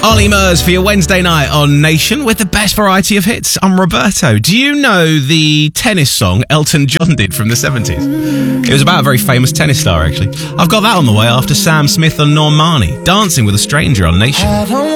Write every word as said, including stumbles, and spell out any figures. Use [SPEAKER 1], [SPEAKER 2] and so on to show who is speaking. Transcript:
[SPEAKER 1] Ollie Murs for your Wednesday night on Nation with the best variety of hits. I'm Roberto. Do you know the tennis song Elton John did from the seventies? It was about a very famous tennis star, actually. I've got that on the way after Sam Smith and Normani, Dancing with a Stranger on Nation.